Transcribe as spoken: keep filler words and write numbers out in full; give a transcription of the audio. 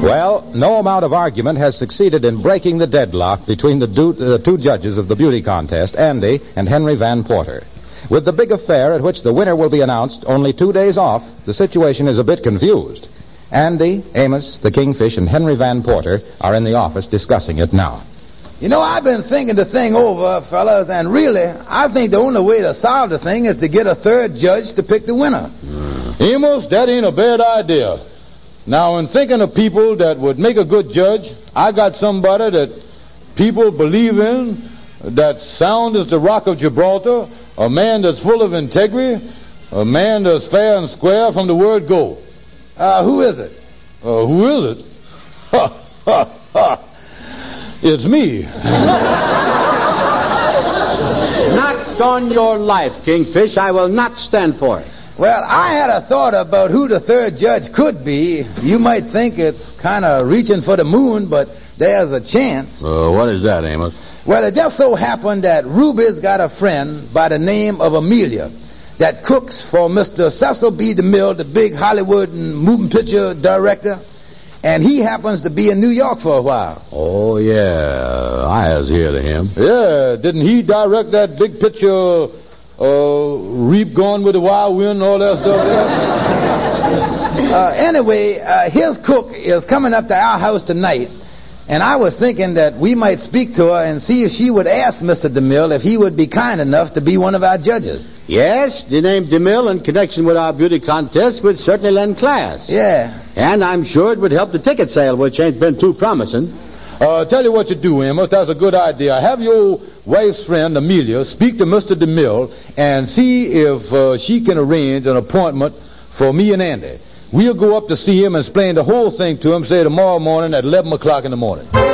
Well, no amount of argument has succeeded in breaking the deadlock between the, du- the two judges of the beauty contest, Andy and Henry Van Porter. With the big affair at which the winner will be announced only two days off, the situation is a bit confused. Andy, Amos, the Kingfish, and Henry Van Porter are in the office discussing it now. You know, I've been thinking the thing over, fellas, and really, I think the only way to solve the thing is to get a third judge to pick the winner. Mm. Amos, that ain't a bad idea. Now, in thinking of people that would make a good judge, I got somebody that people believe in, that's sound as the Rock of Gibraltar, a man that's full of integrity, a man that's fair and square from the word go. Uh, who is it? Uh, who is it? Ha, ha, ha. It's me. Not on your life, Kingfish. I will not stand for it. Well, I had a thought about who the third judge could be. You might think it's kind of reaching for the moon, but there's a chance. Uh, what is that, Amos? Well, it just so happened that Ruby's got a friend by the name of Amelia that cooks for Mister Cecil B. DeMille, the big Hollywood and moving picture director. And he happens to be in New York for a while. Oh, yeah. I has heard of him. Yeah, didn't he direct that big picture, uh, Reap Gone with the Wild Wind and all that stuff? uh, anyway, uh, his cook is coming up to our house tonight. And I was thinking that we might speak to her and see if she would ask Mister DeMille if he would be kind enough to be one of our judges. Yes, the name DeMille in connection with our beauty contest would certainly lend class. Yeah. And I'm sure it would help the ticket sale, which ain't been too promising. Uh, tell you what you do, Amos. That's a good idea. Have your wife's friend, Amelia, speak to Mister DeMille and see if uh, she can arrange an appointment for me and Andy. We'll go up to see him and explain the whole thing to him, say, tomorrow morning at eleven o'clock in the morning.